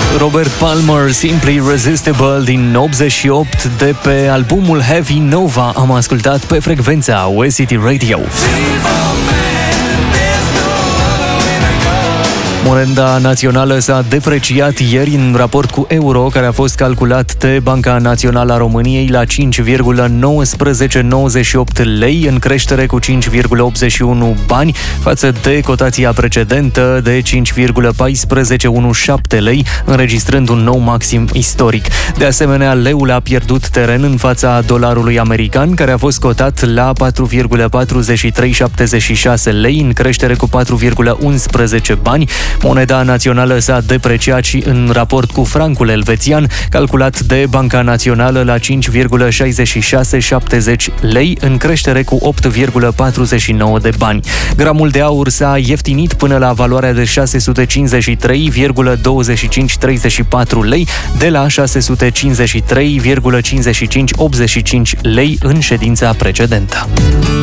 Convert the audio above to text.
Robert Palmer, Simply Irresistible din 88, de pe albumul Heavy Nova am ascultat pe frecvența West City Radio. Moneda națională s-a depreciat ieri în raport cu euro, care a fost calculat de Banca Națională a României la 5,1998 lei, în creștere cu 5,81 bani față de cotația precedentă de 5,1417 lei, înregistrând un nou maxim istoric. De asemenea, leul a pierdut teren în fața dolarului american, care a fost cotat la 4,4376 lei, în creștere cu 4,11 bani. Moneda națională s-a depreciat și în raport cu francul elvețian, calculat de Banca Națională la 5,6670 lei, în creștere cu 8,49 de bani. Gramul de aur s-a ieftinit până la valoarea de 653,2534 lei, de la 653,5585 lei în ședința precedentă.